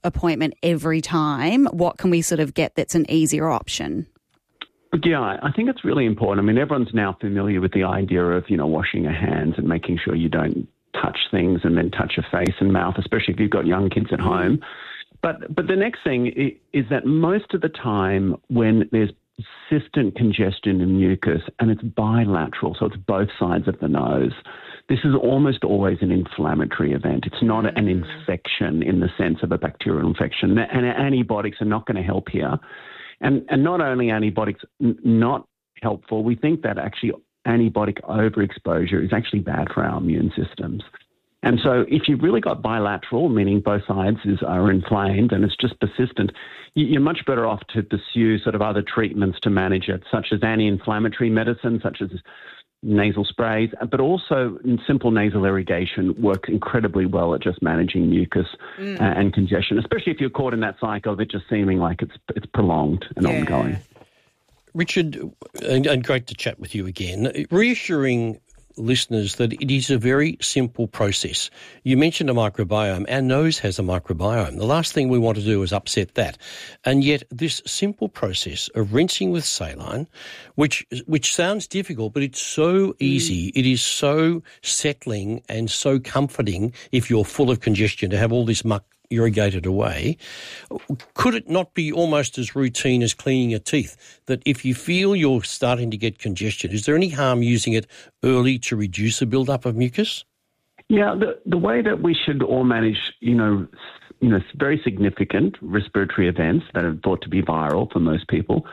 appointment every time? What can we sort of get that's an easier option? Yeah, I think it's really important. I mean, everyone's now familiar with the idea of, washing your hands and making sure you don't touch things and then touch your face and mouth, especially if you've got young kids at home. But the next thing is that most of the time when there's persistent congestion and mucus and it's bilateral, so it's both sides of the nose, this is almost always an inflammatory event. It's not an infection in the sense of a bacterial infection. And antibiotics are not going to help here. And not only antibiotics not helpful, we think that actually antibiotic overexposure is actually bad for our immune systems. And so if you've really got bilateral, meaning both sides are inflamed and it's just persistent, you're much better off to pursue sort of other treatments to manage it, such as anti-inflammatory medicine, such as nasal sprays, but also simple nasal irrigation works incredibly well at just managing mucus and congestion, especially if you're caught in that cycle of it just seeming like it's prolonged and ongoing. Richard, and great to chat with you again. Reassuring listeners that it is a very simple process. You mentioned a microbiome. Our nose has a microbiome. The last thing we want to do is upset that. And yet this simple process of rinsing with saline, which sounds difficult, but it's so easy. It is so settling and so comforting if you're full of congestion to have all this muck irrigated away. Could it not be almost as routine as cleaning your teeth, that if you feel you're starting to get congestion, is there any harm using it early to reduce the build-up of mucus? Yeah, the way that we should all manage, very significant respiratory events that are thought to be viral for most people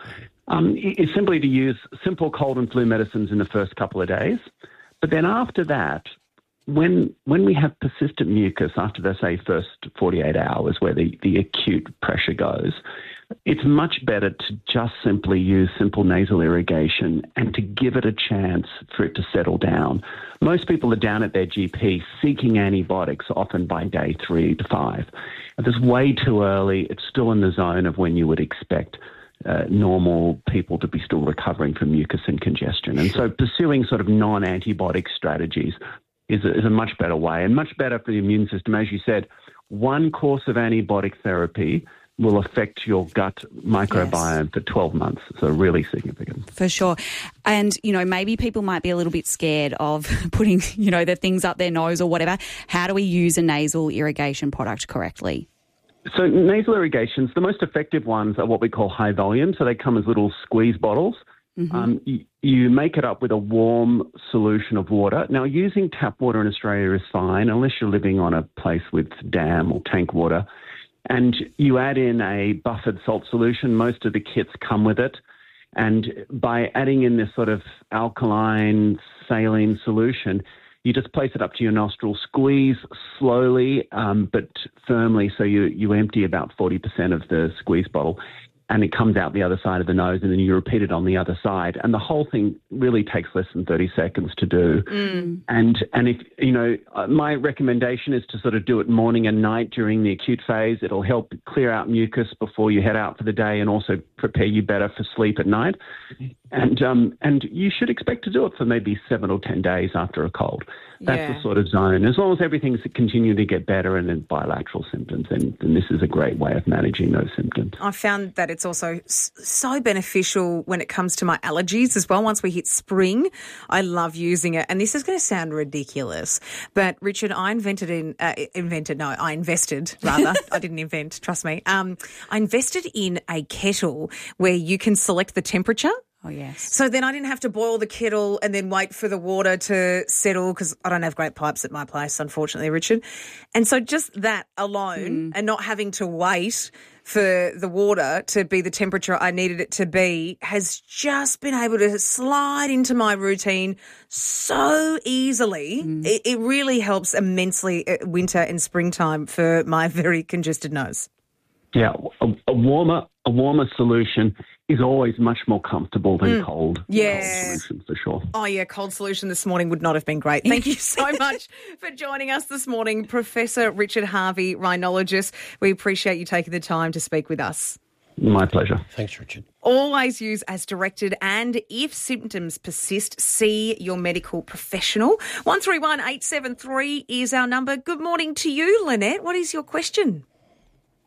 is simply to use simple cold and flu medicines in the first couple of days. But then after that, when we have persistent mucus after the, say, first 48 hours where the acute pressure goes, it's much better to just simply use simple nasal irrigation and to give it a chance for it to settle down. Most people are down at their GP seeking antibiotics often by day 3 to 5. If it's way too early, it's still in the zone of when you would expect normal people to be still recovering from mucus and congestion. And so pursuing sort of non-antibiotic strategies is a much better way and much better for the immune system. As you said, one course of antibiotic therapy will affect your gut microbiome for 12 months. So really significant. For sure. And, maybe people might be a little bit scared of putting, the things up their nose or whatever. How do we use a nasal irrigation product correctly? So nasal irrigations, the most effective ones are what we call high volume. So they come as little squeeze bottles. You make it up with a warm solution of water. Now, using tap water in Australia is fine unless you're living on a place with dam or tank water. And you add in a buffered salt solution. Most of the kits come with it. And by adding in this sort of alkaline saline solution, you just place it up to your nostril, squeeze slowly but firmly so you empty about 40% of the squeeze bottle. And it comes out the other side of the nose, and then you repeat it on the other side. And the whole thing really takes less than 30 seconds to do. And if, my recommendation is to sort of do it morning and night during the acute phase. It'll help clear out mucus before you head out for the day and also prepare you better for sleep at night. And you should expect to do it for maybe 7 or 10 days after a cold. That's the sort of zone. As long as everything's continuing to get better and in bilateral symptoms, then this is a great way of managing those symptoms. I found that it's also so beneficial when it comes to my allergies as well. Once we hit spring, I love using it. And this is going to sound ridiculous, but Richard, I invested, I didn't invent, trust me. I invested in a kettle where you can select the temperature. Oh, yes. So then I didn't have to boil the kettle and then wait for the water to settle because I don't have great pipes at my place, unfortunately, Richard. And so just that alone and not having to wait for the water to be the temperature I needed it to be has just been able to slide into my routine so easily. It really helps immensely at winter and springtime for my very congested nose. Yeah, a warmer solution is always much more comfortable than cold solution, for sure. Oh, yeah, cold solution this morning would not have been great. Thank you so much for joining us this morning, Professor Richard Harvey, rhinologist. We appreciate you taking the time to speak with us. My pleasure. Thanks, Richard. Always use as directed, and if symptoms persist, see your medical professional. 131873 is our number. Good morning to you, Lynette. What is your question?